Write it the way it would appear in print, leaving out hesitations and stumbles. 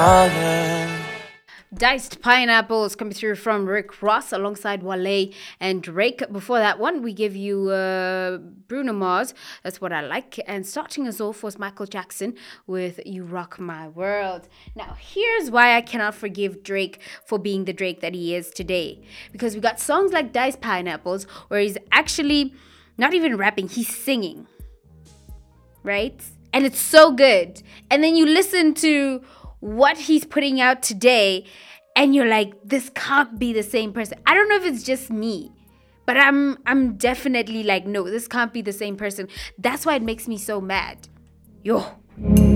Diced Pineapples coming through from Rick Ross alongside Wale and Drake. Before that one, we give you Bruno Mars. That's What I Like. And starting us off was Michael Jackson with You Rock My World. Now, here's why I cannot forgive Drake for being the Drake that he is today. Because we got songs like Diced Pineapples where he's actually not even rapping, he's singing. Right? And it's so good. And then you listen to what he's putting out today and you're like, this can't be the same person. I don't know if it's just me, but I'm definitely like, no, this can't be the same person. That's why it makes me so mad. Yo.